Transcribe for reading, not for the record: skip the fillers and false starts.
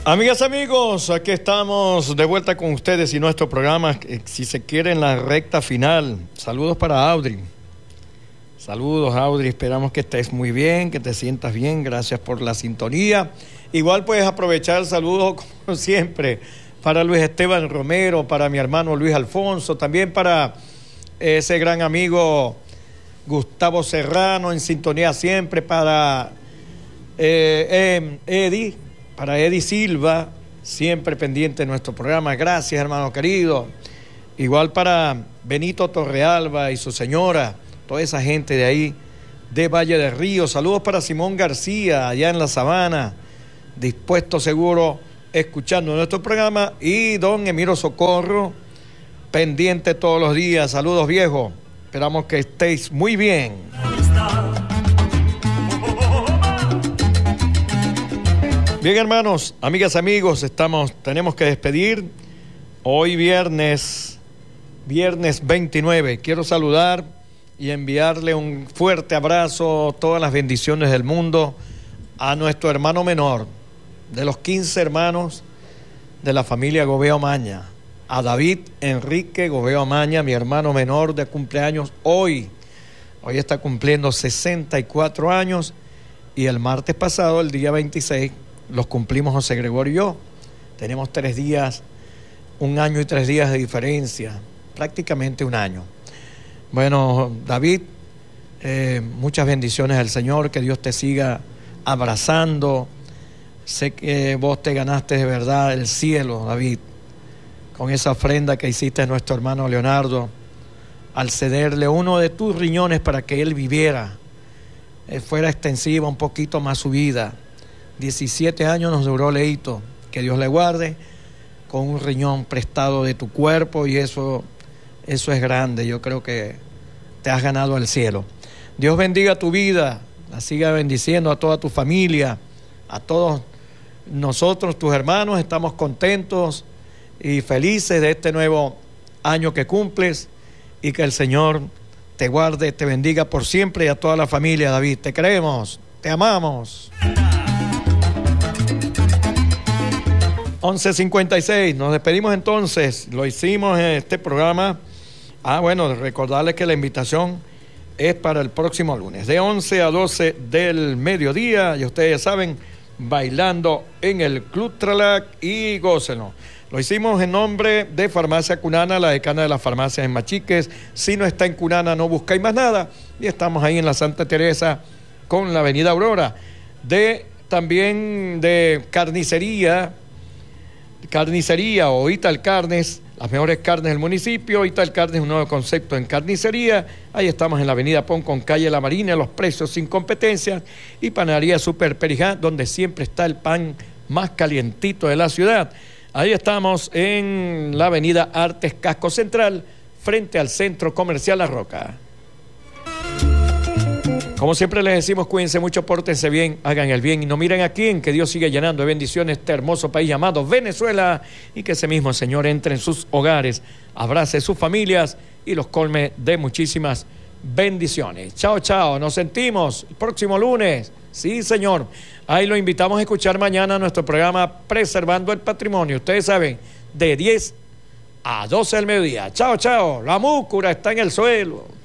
Amigas, amigos, aquí estamos de vuelta con ustedes y nuestro programa, si se quiere, en la recta final. Saludos para Audrey. Saludos, Audrey, esperamos que estés muy bien, que te sientas bien, gracias por la sintonía. Igual puedes aprovechar saludos, como siempre, para Luis Esteban Romero, para mi hermano Luis Alfonso, también para ese gran amigo Gustavo Serrano, en sintonía siempre, para Eddie Silva, siempre pendiente de nuestro programa. Gracias, hermano querido. Igual para Benito Torrealba y su señora, toda esa gente de ahí, de Valle del Río. Saludos para Simón García, allá en la Sabana, dispuesto seguro, escuchando nuestro programa. Y don Emiro Socorro, pendiente todos los días. Saludos, viejo. Esperamos que estéis muy bien. Bien, hermanos, amigas, amigos, tenemos que despedir hoy viernes 29. Quiero saludar y enviarle un fuerte abrazo, todas las bendiciones del mundo a nuestro hermano menor, de los 15 hermanos de la familia Gobeo Maña, a David Enrique Gobeo Maña, mi hermano menor de cumpleaños hoy. Hoy está cumpliendo 64 años y el martes pasado, el día 26, los cumplimos José Gregorio y yo. Tenemos 3 días, 1 año y 3 días de diferencia, prácticamente 1 año. Bueno, David, muchas bendiciones al Señor, que Dios te siga abrazando. Sé que vos te ganaste de verdad el cielo, David, con esa ofrenda que hiciste a nuestro hermano Leonardo, al cederle uno de tus riñones para que él viviera, fuera extensiva un poquito más su vida. 17 años nos duró Leito, que Dios le guarde, con un riñón prestado de tu cuerpo, y eso es grande. Yo creo que te has ganado el cielo. Dios bendiga tu vida, la siga bendiciendo a toda tu familia, a todos nosotros, tus hermanos. Estamos contentos y felices de este nuevo año que cumples, y que el Señor te guarde, te bendiga por siempre, y a toda la familia. David, te queremos, te amamos. 11:56, nos despedimos entonces. Lo hicimos en este programa. Bueno, recordarles que la invitación es para el próximo lunes, de 11 a 12 del mediodía, y ustedes saben, bailando en el Club Tralac, y gócenlo. Lo hicimos en nombre de Farmacia Cunana, la decana de las farmacias en Machiques. Si no está en Cunana, no buscáis más nada. Y estamos ahí en la Santa Teresa con la avenida Aurora. También de carnicería o Ital Carnes, las mejores carnes del municipio. Ital Carnes es un nuevo concepto en carnicería. Ahí estamos en la avenida Pon con calle La Marina, los precios sin competencia. Y Panadería Super Perijá, donde siempre está el pan más calientito de la ciudad. Ahí estamos en la avenida Artes Casco Central, frente al Centro Comercial La Roca. Como siempre les decimos, cuídense mucho, pórtense bien, hagan el bien y no miren a quién, que Dios siga llenando de bendiciones este hermoso país llamado Venezuela, y que ese mismo Señor entre en sus hogares, abrace sus familias y los colme de muchísimas bendiciones. Chao, chao, nos sentimos el próximo lunes. Sí, Señor. Ahí lo invitamos a escuchar mañana nuestro programa Preservando el Patrimonio. Ustedes saben, de 10 a 12 del mediodía. Chao, chao. La múcura está en el suelo.